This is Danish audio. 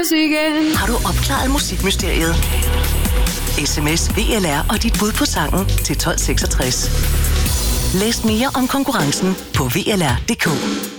Har du opklaret musikmysteriet? SMS VLR og dit bud på sangen til 1266. Læs mere om konkurrencen på VLR.dk.